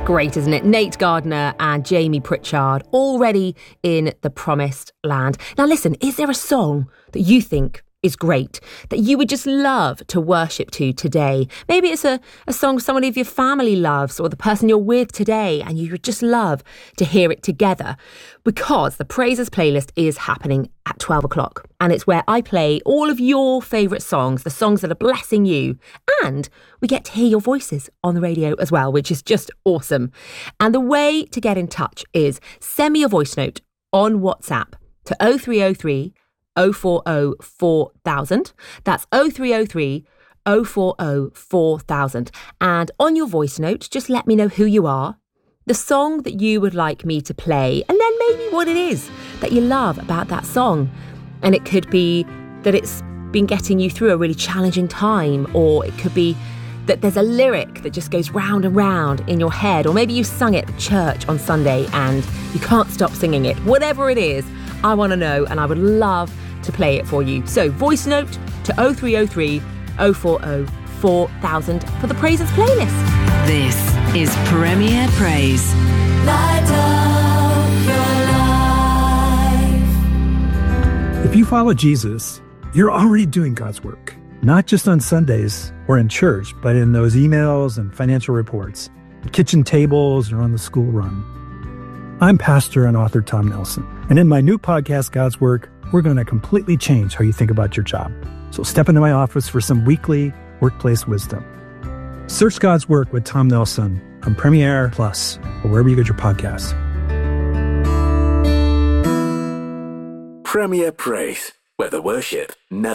Great, isn't it? Nate Gardner and Jamie Pritchard already in the promised land. Now listen, is there a song that you think is great, that you would just love to worship to today? Maybe it's a song somebody of your family loves, or the person you're with today, and you would just love to hear it together, because the Praises playlist is happening at 12 o'clock, and it's where I play all of your favourite songs, the songs that are blessing you, and we get to hear your voices on the radio as well, which is just awesome. And the way to get in touch is send me a voice note on WhatsApp to 0303 040 4000. That's 0303 040 4000. And on your voice note, just let me know who you are, the song that you would like me to play, and then maybe what it is that you love about that song. And it could be that it's been getting you through a really challenging time, or it could be that there's a lyric that just goes round and round in your head, or maybe you sung it at church on Sunday and you can't stop singing it. Whatever it is, I want to know, and I would love to play it for you. So voice note to 0303 040 4000 for the Praises playlist. This is Premier Praise. Light up your life. If you follow Jesus, you're already doing God's work, not just on Sundays or in church, but in those emails and financial reports, at kitchen tables, or on the school run. I'm pastor and author Tom Nelson, and in my new podcast, God's Work, we're going to completely change how you think about your job. So step into my office for some weekly workplace wisdom. Search God's Work with Tom Nelson on Premiere Plus, or wherever you get your podcasts. Premier Praise, where the worship never